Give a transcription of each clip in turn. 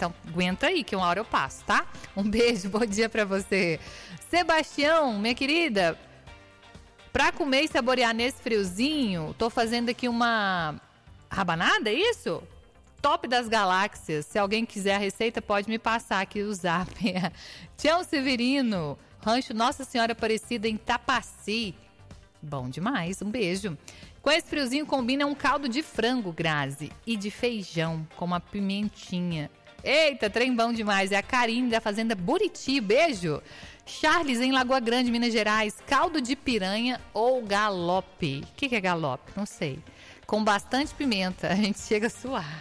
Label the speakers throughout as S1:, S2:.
S1: Então, aguenta aí que uma hora eu passo, tá? Um beijo, bom dia pra você. Sebastião, minha querida, pra comer e saborear nesse friozinho, tô fazendo aqui uma rabanada, é isso? Top das galáxias. Se alguém quiser a receita, pode me passar aqui o zap. Tião Severino, Rancho Nossa Senhora Aparecida em Tapaci. Bom demais, um beijo. Com esse friozinho combina um caldo de frango, Grazi, e de feijão com uma pimentinha. Eita, trem bom demais. É a Karine da Fazenda Buriti, beijo. Charles em Lagoa Grande, Minas Gerais, caldo de piranha ou galope. O que é galope? Não sei. Com bastante pimenta, a gente chega a suar.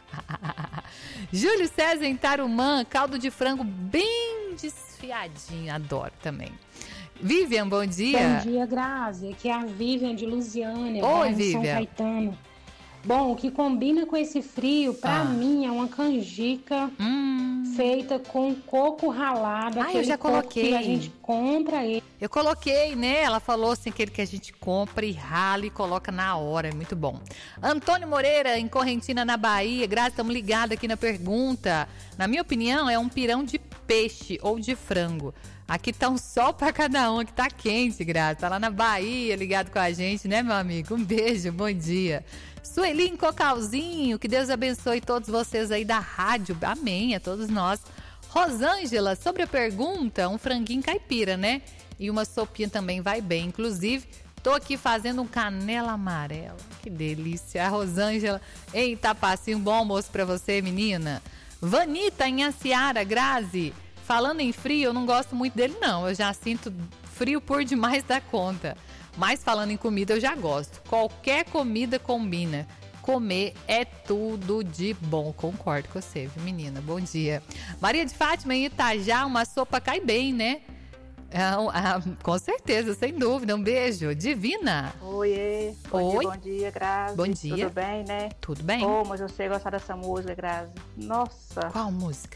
S1: Júlio César em Tarumã, caldo de frango bem desfiadinho, adoro também. Vivian, bom dia.
S2: Bom dia, Grazi. Aqui é a Vivian de Lusiânia,
S1: Oi,
S2: Vivian. São Caetano. Bom, o que combina com esse frio, pra mim, é uma canjica feita com coco ralado.
S1: Eu já coloquei.
S2: Que a gente compra ele.
S1: Eu coloquei, né? Ela falou assim, aquele que a gente compra e rala e coloca na hora, é muito bom. Antônio Moreira, em Correntina, na Bahia. Grazi, estamos ligados aqui na pergunta. Na minha opinião, é um pirão de peixe ou de frango. Aqui tá um sol pra cada um, aqui tá quente, Grazi. Tá lá na Bahia, ligado com a gente, né, meu amigo? Um beijo, bom dia. Sueli em Cocalzinho, que Deus abençoe todos vocês aí da rádio. Amém, a todos nós. Rosângela, sobre a pergunta, um franguinho caipira, né? E uma sopinha também vai bem. Inclusive, tô aqui fazendo um canela amarela. Que delícia. A Rosângela em Itapaci, um bom almoço pra você, menina. Vanita em Aciara, Grazi. Falando em frio, eu não gosto muito dele, não. Eu já sinto frio por demais da conta. Mas falando em comida, eu já gosto. Qualquer comida combina. Comer é tudo de bom. Concordo com você, viu, menina? Bom dia. Maria de Fátima em Itajá, uma sopa cai bem, né? Com certeza, sem dúvida. Um beijo. Divina.
S3: Oi. Bom dia, Grazi.
S1: Bom dia.
S3: Tudo bem, né?
S1: Tudo bem.
S3: Oh, mas eu sei gostar dessa música, Grazi. Nossa.
S1: Qual música?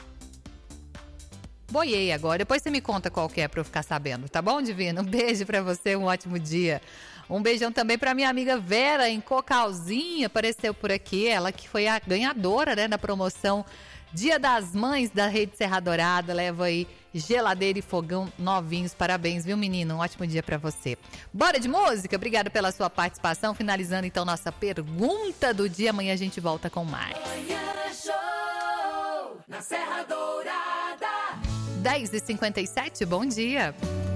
S1: Boiei agora, depois você me conta qual que é pra eu ficar sabendo, tá bom, Divina? Um beijo pra você, um ótimo dia. Um beijão também pra minha amiga Vera, em Cocalzinho, apareceu por aqui, ela que foi a ganhadora, né, na promoção Dia das Mães da Rede Serra Dourada, leva aí geladeira e fogão novinhos, parabéns, viu, menina? Um ótimo dia pra você. Bora de música? Obrigada pela sua participação, finalizando então nossa pergunta do dia, amanhã a gente volta com mais.
S4: Manhã Show, na Serra Dourada.
S1: 10h57, bom dia.